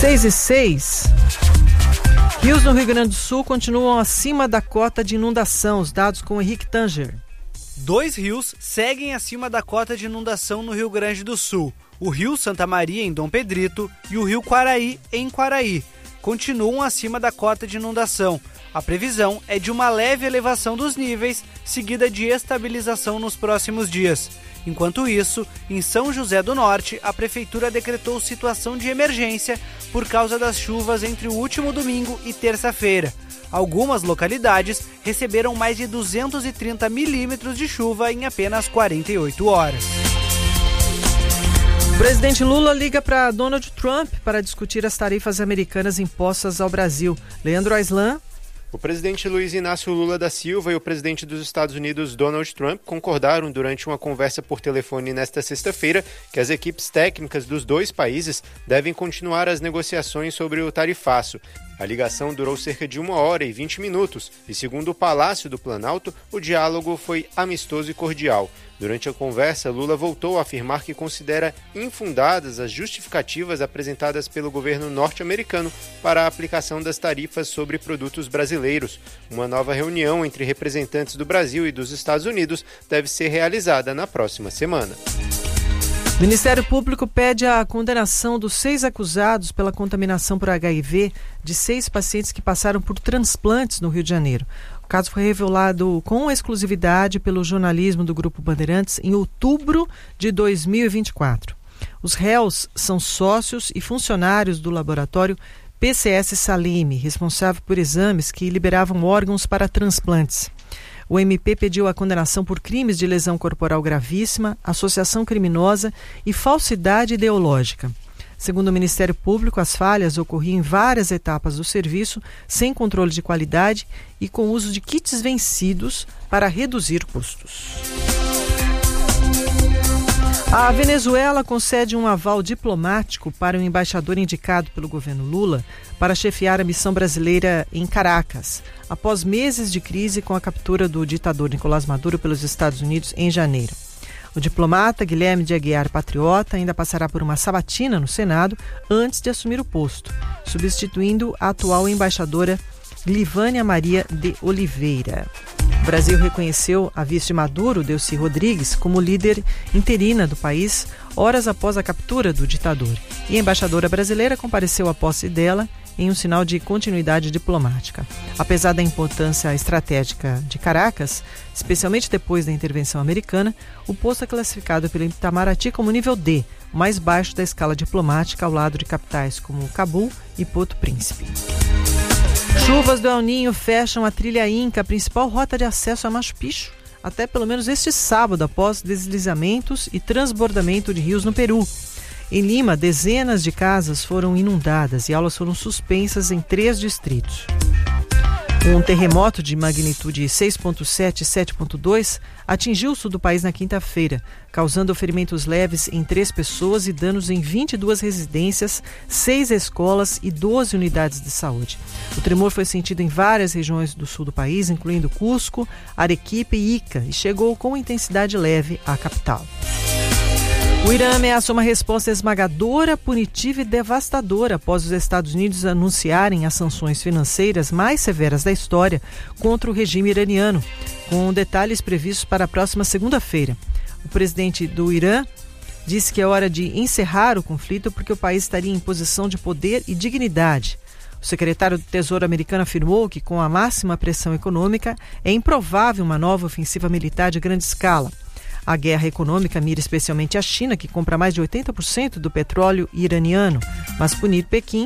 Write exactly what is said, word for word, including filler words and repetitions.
seis e seis. Rios no Rio Grande do Sul continuam acima da cota de inundação. Os dados com Henrique Tanger. Dois rios seguem acima da cota de inundação no Rio Grande do Sul. O rio Santa Maria, em Dom Pedrito, e o rio Quaraí, em Quaraí, continuam acima da cota de inundação. A previsão é de uma leve elevação dos níveis, seguida de estabilização nos próximos dias. Enquanto isso, em São José do Norte, a Prefeitura decretou situação de emergência por causa das chuvas entre o último domingo e terça-feira. Algumas localidades receberam mais de duzentos e trinta milímetros de chuva em apenas quarenta e oito horas. O presidente Lula liga para Donald Trump para discutir as tarifas americanas impostas ao Brasil. Leandro Aislan. O presidente Luiz Inácio Lula da Silva e o presidente dos Estados Unidos, Donald Trump, concordaram durante uma conversa por telefone nesta sexta-feira que as equipes técnicas dos dois países devem continuar as negociações sobre o tarifaço. A ligação durou cerca de uma hora e vinte minutos e, segundo o Palácio do Planalto, o diálogo foi amistoso e cordial. Durante a conversa, Lula voltou a afirmar que considera infundadas as justificativas apresentadas pelo governo norte-americano para a aplicação das tarifas sobre produtos brasileiros. Uma nova reunião entre representantes do Brasil e dos Estados Unidos deve ser realizada na próxima semana. O Ministério Público pede a condenação dos seis acusados pela contaminação por H I V de seis pacientes que passaram por transplantes no Rio de Janeiro. O caso foi revelado com exclusividade pelo jornalismo do Grupo Bandeirantes em outubro de dois mil e vinte e quatro. Os réus são sócios e funcionários do laboratório P C S Salime, responsável por exames que liberavam órgãos para transplantes. O M P pediu a condenação por crimes de lesão corporal gravíssima, associação criminosa e falsidade ideológica. Segundo o Ministério Público, as falhas ocorriam em várias etapas do serviço, sem controle de qualidade e com uso de kits vencidos para reduzir custos. A Venezuela concede um aval diplomático para o embaixador indicado pelo governo Lula para chefiar a missão brasileira em Caracas, após meses de crise com a captura do ditador Nicolás Maduro pelos Estados Unidos em janeiro. O diplomata Guilherme de Aguiar Patriota ainda passará por uma sabatina no Senado antes de assumir o posto, substituindo a atual embaixadora Glivânia Maria de Oliveira. O Brasil reconheceu a vice de Maduro, Delcy Rodrigues, como líder interina do país, horas após a captura do ditador. E a embaixadora brasileira compareceu à posse dela em um sinal de continuidade diplomática. Apesar da importância estratégica de Caracas, especialmente depois da intervenção americana, o posto é classificado pelo Itamaraty como nível D, o mais baixo da escala diplomática, ao lado de capitais como Cabul e Porto Príncipe. Chuvas do El Ninho fecham a trilha Inca, a principal rota de acesso a Machu Picchu, até pelo menos este sábado, após deslizamentos e transbordamento de rios no Peru. Em Lima, dezenas de casas foram inundadas e aulas foram suspensas em três distritos. Um terremoto de magnitude seis ponto sete e sete ponto dois atingiu o sul do país na quinta-feira, causando ferimentos leves em três pessoas e danos em vinte e duas residências, seis escolas e doze unidades de saúde. O tremor foi sentido em várias regiões do sul do país, incluindo Cusco, Arequipa e Ica, e chegou com intensidade leve à capital. O Irã ameaçou uma resposta esmagadora, punitiva e devastadora após os Estados Unidos anunciarem as sanções financeiras mais severas da história contra o regime iraniano, com detalhes previstos para a próxima segunda-feira. O presidente do Irã disse que é hora de encerrar o conflito porque o país estaria em posição de poder e dignidade. O secretário do Tesouro americano afirmou que, com a máxima pressão econômica, é improvável uma nova ofensiva militar de grande escala. A guerra econômica mira especialmente a China, que compra mais de oitenta por cento do petróleo iraniano, mas punir Pequim